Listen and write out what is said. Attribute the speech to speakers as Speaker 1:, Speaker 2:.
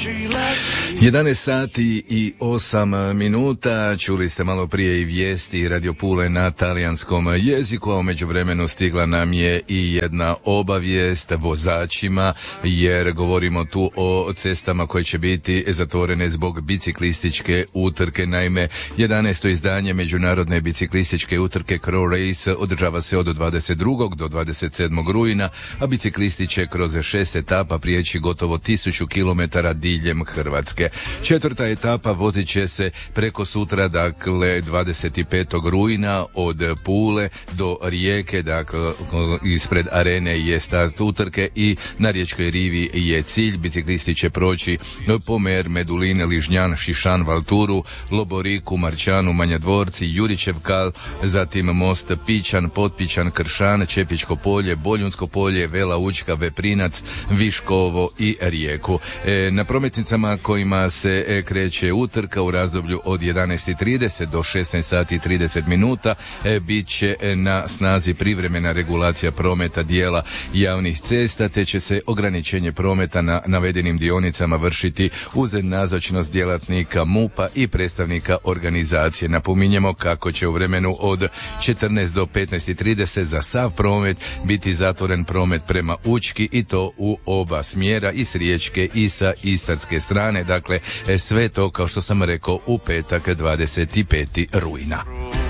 Speaker 1: 11 sati i 8 minuta, čuli ste malo prije i vijesti Radio Pule na talijanskom jeziku, a u međuvremenu stigla nam je i jedna obavijest vozačima, jer govorimo tu o cestama koje će biti zatvorene zbog biciklističke utrke. Naime, 11. izdanje međunarodne biciklističke utrke Crow Race održava se od 22. do 27. rujna, a biciklisti će kroz 6 etapa prijeći gotovo 1000 km diljem Hrvatske. 4. etapa vozit će se preko sutra, dakle 25. rujna od Pule do Rijeke, dakle ispred arene je start utrke i na Riječkoj rivi je cilj. Biciklisti će proći Pomer, Medulin, Ližnjan, Šišan, Valturu, Loboriku, Marčanu, Manja Dvorci, Jurićev Kal, zatim most Pićan, Potpićan, Kršan, Čepičko polje, Boljunsko polje, Vela Učka, Veprinac, Viškovo i Rijeku. Na prometnicama kojima se kreće utrka u razdoblju od 11:30 do 16 sati i 30 minuta bit će na snazi privremena regulacija prometa dijela javnih cesta, te će se ograničenje prometa na navedenim dionicama vršiti uz nazočnost djelatnika MUP-a i predstavnika organizacije. Napominjemo kako će u vremenu od 14 do 15:30 za sav promet biti zatvoren promet prema Učki, i to u oba smjera, i s riječke i sa istarske strane. Dakle, sve to, kao što sam rekao, u petak 25. rujna.